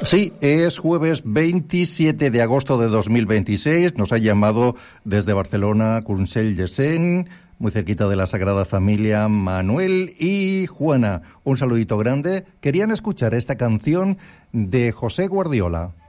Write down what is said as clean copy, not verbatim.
Sí, es jueves 27 de agosto de 2026. Nos ha llamado desde Barcelona Consell Llesén, muy cerquita de la Sagrada Familia, Manuel y Juana. Un saludito grande. Querían escuchar esta canción de José Guardiola.